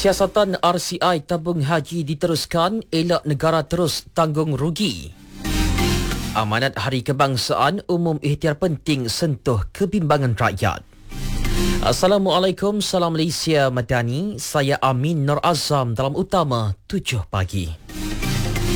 Siasatan RCI tabung haji diteruskan, elak negara terus tanggung rugi. Amanat Hari Kebangsaan Umum ikhtiar penting sentuh kebimbangan rakyat. Assalamualaikum, salam Malaysia Madani. Saya Amin Nur Azam dalam utama 7 pagi.